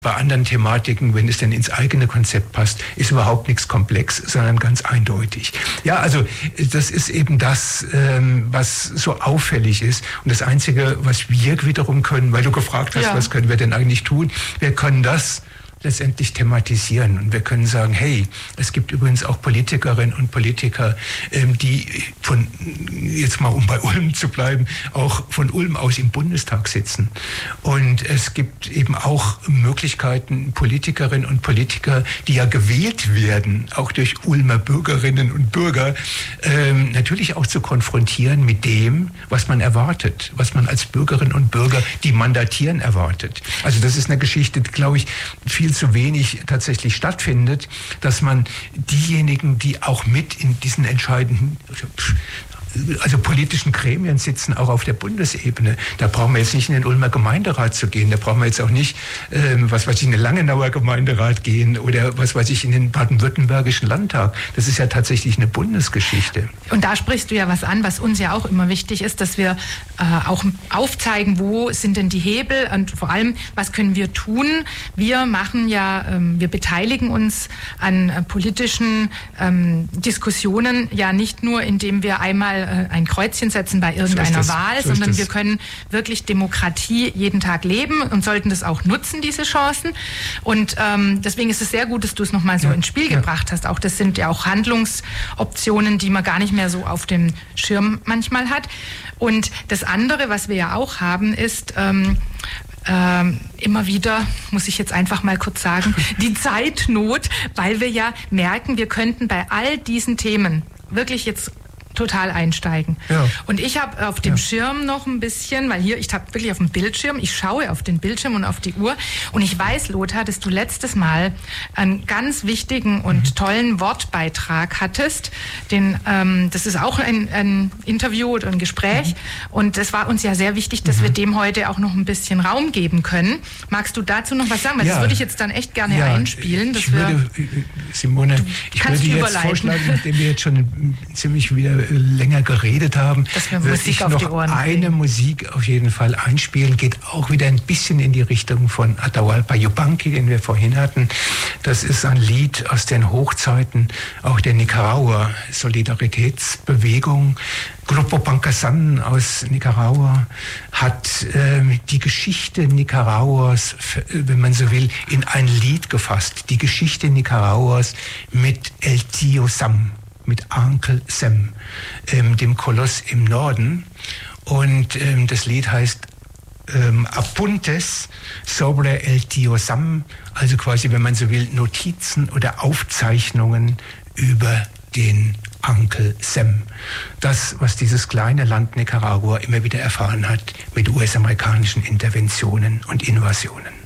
Bei anderen Thematiken, wenn es denn ins eigene Konzept passt, ist überhaupt nichts komplex, sondern ganz eindeutig. Ja, also das ist eben das, was so auffällig ist. Und das Einzige, was wir wiederum können, weil du gefragt hast, was können wir denn eigentlich tun? Wir können das letztendlich thematisieren. Und wir können sagen, hey, es gibt übrigens auch Politikerinnen und Politiker, die von, jetzt mal um bei Ulm zu bleiben, auch von Ulm aus im Bundestag sitzen. Und es gibt eben auch Möglichkeiten, Politikerinnen und Politiker, die ja gewählt werden, auch durch Ulmer Bürgerinnen und Bürger, natürlich auch zu konfrontieren mit dem, was man erwartet, was man als Bürgerinnen und Bürger, die mandatieren, erwartet. Also das ist eine Geschichte, glaube ich, viel zu wenig tatsächlich stattfindet, dass man diejenigen, die auch mit in diesen entscheidenden, also politischen Gremien sitzen, auch auf der Bundesebene. Da brauchen wir jetzt nicht in den Ulmer Gemeinderat zu gehen, da brauchen wir jetzt auch nicht, was weiß ich, in den Langenauer Gemeinderat gehen oder was weiß ich, in den baden-württembergischen Landtag. Das ist ja tatsächlich eine Bundesgeschichte. Und da sprichst du ja was an, was uns ja auch immer wichtig ist, dass wir auch aufzeigen, wo sind denn die Hebel und vor allem, was können wir tun? Wir machen ja, wir beteiligen uns an politischen Diskussionen ja nicht nur, indem wir einmal ein Kreuzchen setzen bei irgendeiner Wahl, sondern wir können wirklich Demokratie jeden Tag leben und sollten das auch nutzen, diese Chancen. Und deswegen ist es sehr gut, dass du es nochmal so ins Spiel gebracht hast. Auch das sind ja auch Handlungsoptionen, die man gar nicht mehr so auf dem Schirm manchmal hat. Und das andere, was wir ja auch haben, ist immer wieder, muss ich jetzt einfach mal kurz sagen, die Zeitnot, weil wir ja merken, wir könnten bei all diesen Themen wirklich jetzt total einsteigen. Ja. Und ich habe auf dem Schirm noch ein bisschen, weil hier, ich habe wirklich auf dem Bildschirm, ich schaue auf den Bildschirm und auf die Uhr und ich weiß, Lothar, dass du letztes Mal einen ganz wichtigen und tollen Wortbeitrag hattest. Das ist auch ein Interview oder ein Gespräch und es war uns ja sehr wichtig, dass wir dem heute auch noch ein bisschen Raum geben können. Magst du dazu noch was sagen? Weil das würde ich jetzt dann echt gerne einspielen. Simone, ich würde jetzt vorschlagen, nachdem wir jetzt schon ziemlich wieder länger geredet haben, würde ich noch eine Musik auf jeden Fall einspielen. Geht auch wieder ein bisschen in die Richtung von Atahualpa Yupanqui, den wir vorhin hatten. Das ist ein Lied aus den Hochzeiten auch der Nicaragua-Solidaritätsbewegung. Grupo Pancasan aus Nicaragua hat die Geschichte Nicaraguas, wenn man so will, in ein Lied gefasst. Die Geschichte Nicaraguas mit El Tío Sam, mit Onkel Sam, dem Koloss im Norden. Und das Lied heißt Apuntes sobre el Tío Sam, also quasi, wenn man so will, Notizen oder Aufzeichnungen über den Onkel Sam. Das, was dieses kleine Land Nicaragua immer wieder erfahren hat mit US-amerikanischen Interventionen und Invasionen.